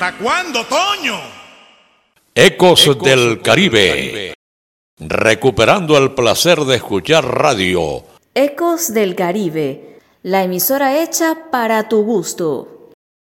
¿Hasta cuándo, Toño? Ecos del Caribe. Recuperando el placer de escuchar radio. Ecos del Caribe, la emisora hecha para tu gusto.